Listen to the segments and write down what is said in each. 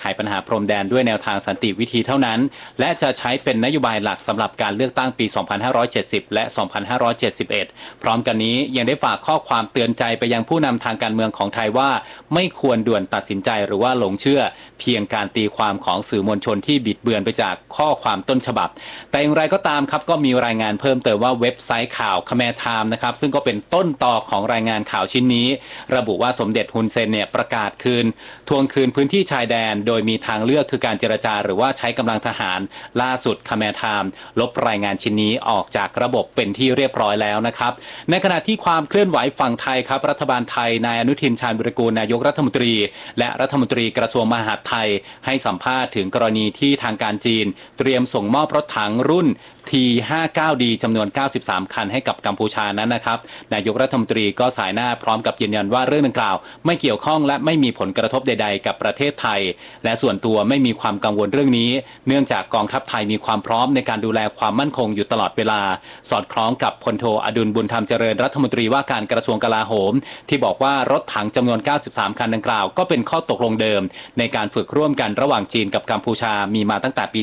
ปัญหาพรมแดนด้วยแนวทางสันติวิธีเท่านั้นและจะใช้เป็นนโยบายหลักสำหรับการเลือกตั้งปี 2570 และ 2571 พร้อมกันนี้ยังได้ฝากข้อความเตือนใจไปยังผู้นำทางการเมืองของไทยว่าไม่ควรด่วนตัดสินใจหรือว่าหลงเชื่อเพียงการตีความของสื่อมวลชนที่บิดเบือนไปจากข้อความต้นฉบับแต่อย่างไรก็ตามครับก็มีรายงานเพิ่มเติมว่าเว็บไซต์ข่าว Khmer Time นะครับซึ่งก็เป็นต้นต่อของรายงานข่าวชิ้นนี้ระบุว่าสมเด็จฮุนเซนเนี่ยประกาศทวงคืนพื้นที่ชายแดนโดยมีทางเลือกคือการเจรจาหรือว่าใช้กำลังทหารล่าสุด Khmer Time ลบรายงานชิ้นนี้ออกจากระบบเป็นที่เรียบร้อยแล้วนะครับในขณะที่ความเคลื่อนไหวฝั่งไทยครับรัฐบาลไทยนายอนุทินชาญวิรากูลนายกรัฐมนตรีและรัฐมนตรีกระทรวงมหาดไทยให้สัมภาษณ์ถึงกรณีที่ทางการจีนเตรียมส่งมอบรถถังรุ่น T59D จำนวน93คันให้กับกัมพูชานั้นนะครับนายกรัฐมนตรีก็สายหน้าพร้อมกับยืนยันว่าเรื่องดังกล่าวไม่เกี่ยวข้องและไม่มีผลกระทบใดๆกับประเทศไทยและส่วนตัวไม่มีความกังวลเรื่องนี้เนื่องจากกองทัพไทยมีความพร้อมในการดูแลความมั่นคงอยู่ตลอดเวลาสอดคล้องกับพลโทอดุลบุญธรรมเจริญรัฐมนตรีว่าการกระทรวงกลาโหมที่บอกว่ารถถังจำนวน93คันดังกล่าวก็เป็นข้อตกลงเดิมในการฝึกร่วมกันระหว่างจีนกับกัมพูชามีมาตั้งแต่ปี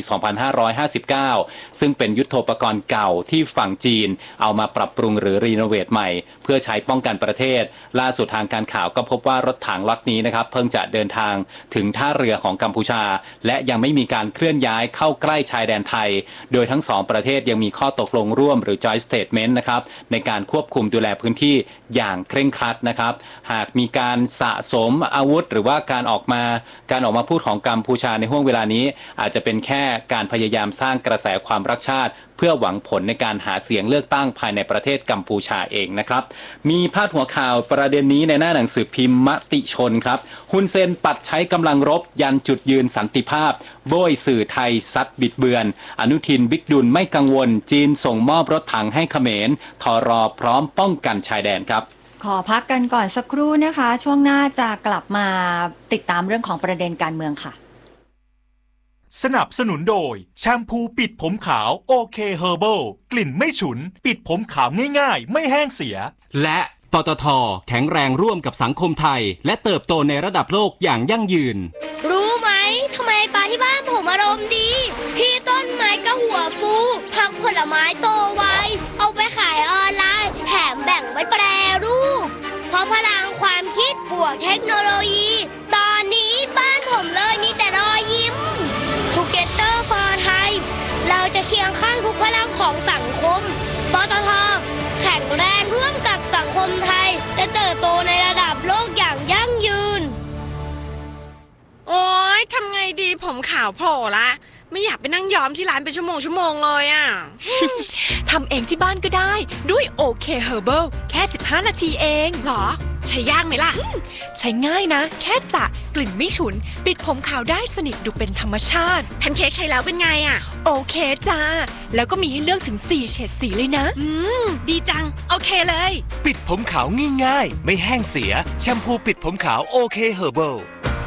2559 ซึ่งเป็นยุทโธปกรณ์เก่าที่ฝั่งจีนเอามาปรับปรุงหรือรีโนเวทใหม่เพื่อใช้ป้องกันประเทศล่าสุดทางการข่าวก็พบว่ารถถังล็อตนี้นะครับเพิ่งจะเดินทางถึงท่าเรือของกัมพูชาและยังไม่มีการเคลื่อนย้ายเข้าใกล้ชายแดนไทยโดยทั้งสองประเทศยังมีข้อตกลงร่วมหรือ Joint Statement นะครับในการควบคุมดูแลพื้นที่อย่างเคร่งครัดนะครับหากมีการสะสมอาวุธหรือว่าการออกมาพูดของกัมพูชาในห่วงเวลานี้อาจจะเป็นแค่การพยายามสร้างกระแสความรักชาติเพื่อหวังผลในการหาเสียงเลือกตั้งภายในประเทศกัมพูชาเองนะครับมีพาดหัวข่าวประเด็นนี้ในหน้าหนังสือพิมพ์มติชนครับฮุนเซนปัดใช้กำลังรบยันจุดยืนสันติภาพโบยสื่อไทยซัดบิดเบือนอนุทินบิ๊กดุลไม่กังวลจีนส่งมอบรถถังให้เขมรทรพร้อมป้องกันชายแดนครับขอพักกันก่อนสักครู่นะคะช่วงหน้าจะกลับมาติดตามเรื่องของประเด็นการเมืองค่ะสนับสนุนโดยแชมพูปิดผมขาวโอเคเฮอร์เบิลกลิ่นไม่ฉุนปิดผมขาวง่ายๆไม่แห้งเสียและปตท.แข็งแรงร่วมกับสังคมไทยและเติบโตในระดับโลกอย่างยั่งยืนรู้ไหมทำไมปลาที่บ้านผมอารมณ์ดีพี่ต้นไม้ก็หัวฟูผักผลไม้โตไวเอาไปขายออนไลน์แถมแบ่งไว้แปรรูปเพราะพลังความคิดบวกเทคโนโลยีตอนนี้บ้านผมเลยมีแต่รอยยิ้ม Together for Thai เราจะเคียงข้างทุกพลังของสังคมปตท.แข็งแรงร่วมกับสังคมไทยจะเติบโตในระดับโลกอย่างยั่งยืนโอ๊ยทำไงดีผมขาวโผล่ละไม่อยากไปนั่งย้อมที่ร้านเป็นชั่วโมงเลยอ่ะทำเองที่บ้านก็ได้ด้วยโอเคเฮอร์เบิลแค่15นาทีเองหรอใช้ยากไหมล่ะใช้ง่ายนะแค่สระกลิ่นไม่ฉุนปิดผมขาวได้สนิทดูเป็นธรรมชาติแพนเค้กใช้แล้วเป็นไงอ่ะโอเคจ้าแล้วก็มีให้เลือกถึง4เฉดสีเลยนะดีจังโอเคเลยปิดผมขาวง่ายๆไม่แห้งเสียแชมพูปิดผมขาวโอเคเฮอร์เบิล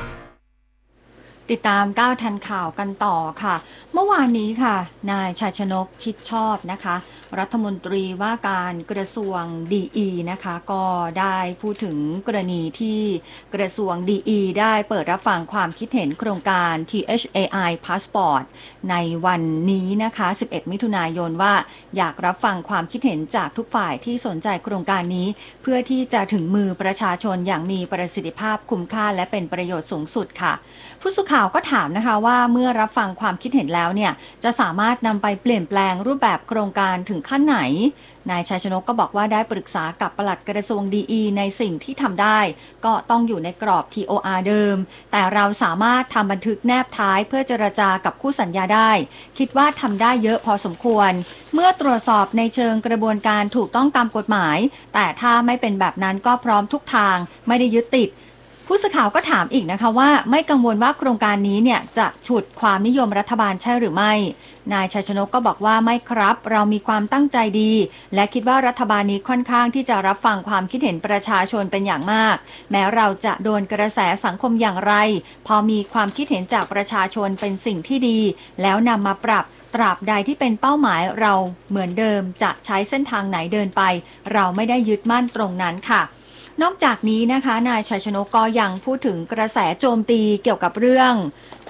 ติดตามก้าวทันข่าวกันต่อค่ะเมื่อวานนี้ค่ะนายชัยชนกชิดชอบนะคะรัฐมนตรีว่าการกระทรวงดีนะคะก็ได้พูดถึงกรณีที่กระทรวงดีได้เปิดรับฟังความคิดเห็นโครงการ THAI Passport ในวันนี้นะคะ11มิถุนายนว่าอยากรับฟังความคิดเห็นจากทุกฝ่ายที่สนใจโครงการนี้เพื่อที่จะถึงมือประชาชนอย่างมีประสิทธิภาพคุ้มค่าและเป็นประโยชน์สูงสุดค่ะผู้สื่อข่าวก็ถามนะคะว่าเมื่อรับฟังความคิดเห็นแล้วเนี่ยจะสามารถนำไปเปลี่ยนแปลงรูปแบบโครงการถึงขั้นไหนนายชัยชนกก็บอกว่าได้ปรึกษากับปลัดกระทรวงดีในสิ่งที่ทำได้ก็ต้องอยู่ในกรอบ TOR เดิมแต่เราสามารถทำบันทึกแนบท้ายเพื่อเจรจากับคู่สัญญาได้คิดว่าทำได้เยอะพอสมควรเมื่อตรวจสอบในเชิงกระบวนการถูกต้องตามกฎหมายแต่ถ้าไม่เป็นแบบนั้นก็พร้อมทุกทางไม่ได้ยึดติดผู้สื่อข่าวก็ถามอีกนะคะว่าไม่กังวลว่าโครงการนี้เนี่ยจะฉุดความนิยมรัฐบาลใช่หรือไม่นายชัยชนกก็บอกว่าไม่ครับเรามีความตั้งใจดีและคิดว่ารัฐบาลนี้ค่อนข้างที่จะรับฟังความคิดเห็นประชาชนเป็นอย่างมากแม้เราจะโดนกระแสสังคมอย่างไรพอมีความคิดเห็นจากประชาชนเป็นสิ่งที่ดีแล้วนำมาปรับตราบใดที่เป็นเป้าหมายเราเหมือนเดิมจะใช้เส้นทางไหนเดินไปเราไม่ได้ยึดมั่นตรงนั้นค่ะนอกจากนี้นะคะนายชัยชนกก็ยังพูดถึงกระแสโจมตีเกี่ยวกับเรื่อง